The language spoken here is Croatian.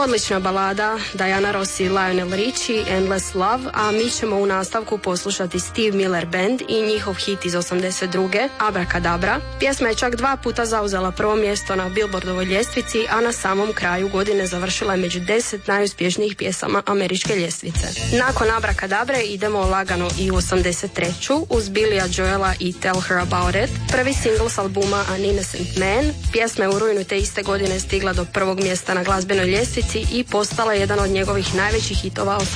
Odlična balada Diana Ross i Lionel Richie, Endless Love, a mi ćemo u nastavku poslušati Steve Miller Band i njihov hit iz 82. Abracadabra. Pjesma je čak 2 puta zauzela prvo mjesto na Billboardovoj ljestvici, a na samom kraju godine završila je među 10 najuspješnijih pjesama američke ljestvice. Nakon Abracadabre idemo lagano i u 83. uz Billya Joela i Tell Her About It, prvi singl s albuma An Innocent Man. Pjesma je u rujnu te iste godine stigla do prvog mjesta na glazbenoj ljestvici i postala jedan od njegovih najvećih hitova